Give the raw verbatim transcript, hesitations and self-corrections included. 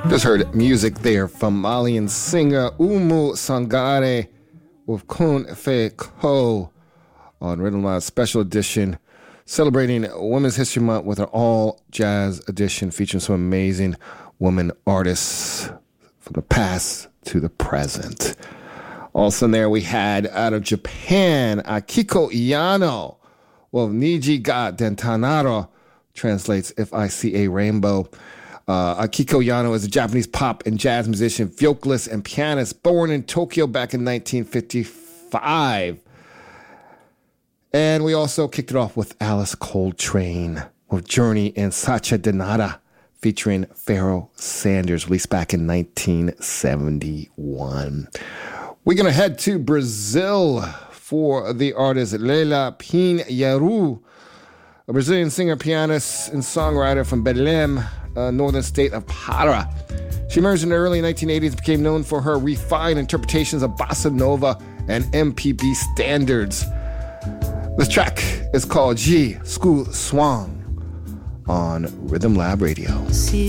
Just heard music there from Malian singer Umu Sangare with Kun Fe Ko on Rhythm Live Special Edition, celebrating Women's History Month with an all-jazz edition featuring some amazing women artists from the past to the present. Also in there we had out of Japan, Akiko Iyano with Niji ga Dentanaro, translates If I See a Rainbow. Uh, Akiko Yano is a Japanese pop and jazz musician, vocalist, and pianist, born in Tokyo back in nineteen fifty-five. And we also kicked it off with Alice Coltrane with Journey and Sacha Denada, featuring Pharoah Sanders, released back in nineteen seventy-one. We're going to head to Brazil for the artist Leila Pinheiro, a Brazilian singer, pianist, and songwriter from Belém, uh, northern state of Pará. She emerged in the early nineteen eighties and became known for her refined interpretations of bossa nova and M P B standards. This track is called G School Swang on Rhythm Lab Radio. See